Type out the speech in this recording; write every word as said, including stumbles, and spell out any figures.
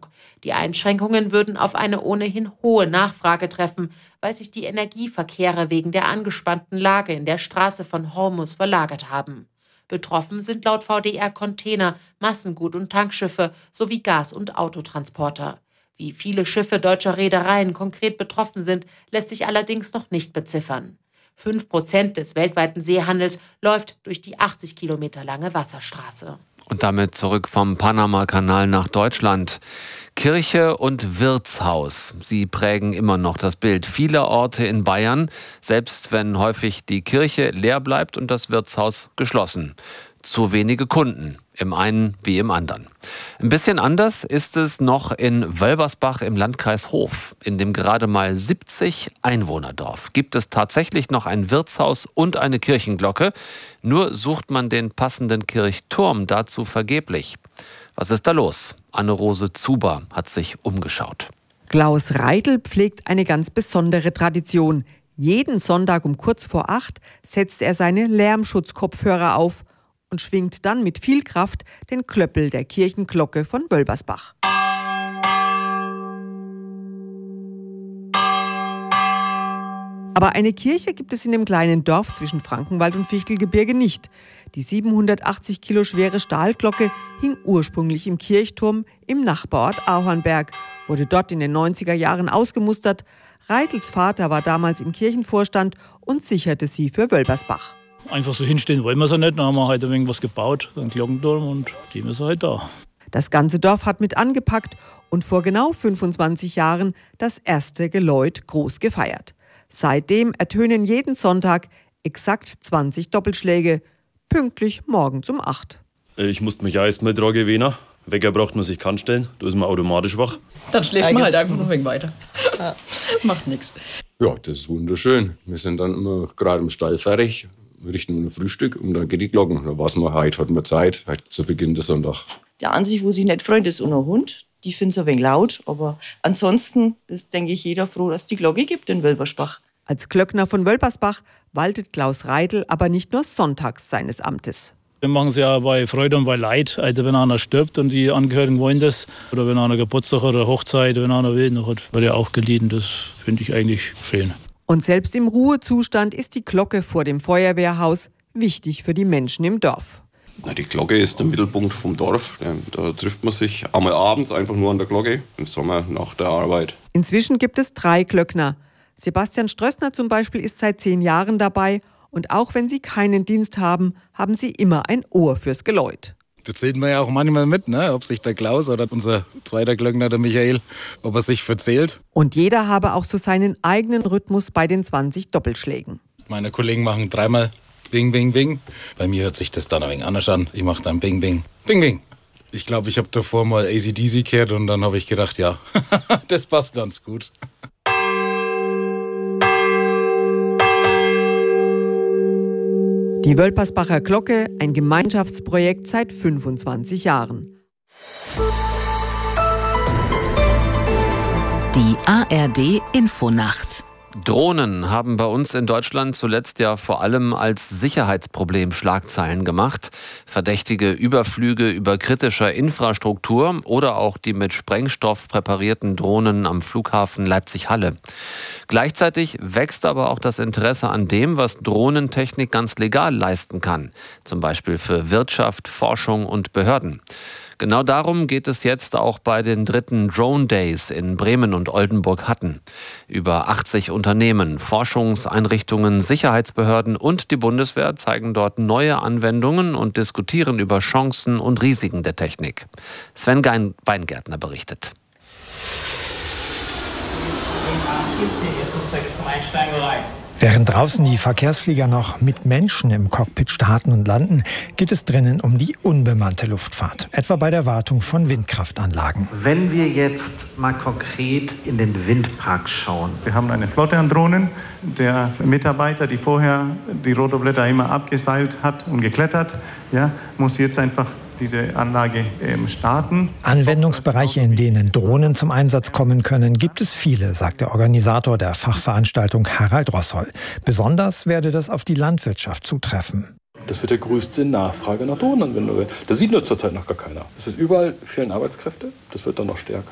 Versorgung. Die Einschränkungen würden auf eine ohnehin hohe Nachfrage treffen, weil sich die Energieverkehre wegen der angespannten Lage in der Straße von Hormuz verlagert haben. Betroffen sind laut V D R Container, Massengut- und Tankschiffe sowie Gas- und Autotransporter. Wie viele Schiffe deutscher Reedereien konkret betroffen sind, lässt sich allerdings noch nicht beziffern. Fünf Prozent des weltweiten Seehandels läuft durch die achtzig Kilometer lange Wasserstraße. Und damit zurück vom Panama-Kanal nach Deutschland. Kirche und Wirtshaus, sie prägen immer noch das Bild vieler Orte in Bayern, selbst wenn häufig die Kirche leer bleibt und das Wirtshaus geschlossen. Zu wenige Kunden, im einen wie im anderen. Ein bisschen anders ist es noch in Wölbersbach im Landkreis Hof. In dem gerade mal siebzig Einwohnerdorf gibt es tatsächlich noch ein Wirtshaus und eine Kirchenglocke. Nur sucht man den passenden Kirchturm dazu vergeblich. Was ist da los? Anne-Rose Zuber hat sich umgeschaut. Klaus Reidl pflegt eine ganz besondere Tradition. Jeden Sonntag um kurz vor acht setzt er seine Lärmschutzkopfhörer auf und schwingt dann mit viel Kraft den Klöppel der Kirchenglocke von Wölbersbach. Aber eine Kirche gibt es in dem kleinen Dorf zwischen Frankenwald und Fichtelgebirge nicht. Die siebenhundertachtzig Kilo schwere Stahlglocke hing ursprünglich im Kirchturm im Nachbarort Auernberg, wurde dort in den neunziger Jahren ausgemustert. Reidls Vater war damals im Kirchenvorstand und sicherte sie für Wölbersbach. Einfach so hinstellen wollen wir sie nicht, dann haben wir halt ein wenig was gebaut, einen Glockenturm, und dem ist er halt da. Das ganze Dorf hat mit angepackt und vor genau fünfundzwanzig Jahren das erste Geläut groß gefeiert. Seitdem ertönen jeden Sonntag exakt zwanzig Doppelschläge, pünktlich morgens um acht. Ich musste mich erst mal dran gewöhnen. Wecker braucht man sich kann stellen, da ist man automatisch wach. Dann schläft man halt einfach noch ein wenig weiter. Macht nichts. Ja, das ist wunderschön. Wir sind dann immer gerade im Stall fertig, richten ein Frühstück und dann geht die Glocken. Da weiß man, heute hat man Zeit, heute zu Beginn des Sonntags. Der an sich, wo sich nicht freut, ist unser Hund. Die finden es ein wenig laut, aber ansonsten ist, denke ich, jeder froh, dass es die Glocke gibt in Wölbersbach. Als Glöckner von Wölbersbach waltet Klaus Reidl aber nicht nur sonntags seines Amtes. Wir machen es ja bei Freude und bei Leid. Also wenn einer stirbt und die Angehörigen wollen das, oder wenn einer Geburtstag oder Hochzeit, wenn einer will, dann wird ja auch geliehen. Das finde ich eigentlich schön. Und selbst im Ruhezustand ist die Glocke vor dem Feuerwehrhaus wichtig für die Menschen im Dorf. Na, die Glocke ist der Mittelpunkt vom Dorf. Da trifft man sich einmal abends einfach nur an der Glocke, im Sommer nach der Arbeit. Inzwischen gibt es drei Glöckner. Sebastian Strössner zum Beispiel ist seit zehn Jahren dabei. Und auch wenn sie keinen Dienst haben, haben sie immer ein Ohr fürs Geläut. Das sehen wir ja auch manchmal mit, ne? Ob sich der Klaus oder unser zweiter Glöckner, der Michael, ob er sich verzählt. Und jeder habe auch so seinen eigenen Rhythmus bei den zwanzig Doppelschlägen. Meine Kollegen machen dreimal Bing, Bing, Bing. Bei mir hört sich das dann ein wenig anders an. Ich mache dann Bing, Bing, Bing, Bing. Ich glaube, ich habe davor mal A C D C gehört und dann habe ich gedacht, ja, das passt ganz gut. Die Wölbersbacher Glocke, ein Gemeinschaftsprojekt seit fünfundzwanzig Jahren. Die A R D-Infonacht. Drohnen haben bei uns in Deutschland zuletzt ja vor allem als Sicherheitsproblem Schlagzeilen gemacht. Verdächtige Überflüge über kritischer Infrastruktur oder auch die mit Sprengstoff präparierten Drohnen am Flughafen Leipzig-Halle. Gleichzeitig wächst aber auch das Interesse an dem, was Drohnentechnik ganz legal leisten kann. Zum Beispiel für Wirtschaft, Forschung und Behörden. Genau darum geht es jetzt auch bei den dritten Drone Days in Bremen und Oldenburg-Hatten. Über achtzig Unternehmen, Forschungseinrichtungen, Sicherheitsbehörden und die Bundeswehr zeigen dort neue Anwendungen und diskutieren über Chancen und Risiken der Technik. Sven Weingärtner berichtet. Während draußen die Verkehrsflieger noch mit Menschen im Cockpit starten und landen, geht es drinnen um die unbemannte Luftfahrt, etwa bei der Wartung von Windkraftanlagen. Wenn wir jetzt mal konkret in den Windpark schauen. Wir haben eine Flotte an Drohnen. Der Mitarbeiter, die vorher die Rotoblätter immer abgeseilt hat und geklettert, ja, muss jetzt einfach diese Anlage ähm, starten. Anwendungsbereiche, in denen Drohnen zum Einsatz kommen können, gibt es viele, sagt der Organisator der Fachveranstaltung Harald Rossoll. Besonders werde das auf die Landwirtschaft zutreffen. Das wird der größte Nachfrage nach Drohnenanwendungen. Das sieht nur zurzeit noch gar keiner. Es ist überall fehlen Arbeitskräfte. Das wird dann noch stärker.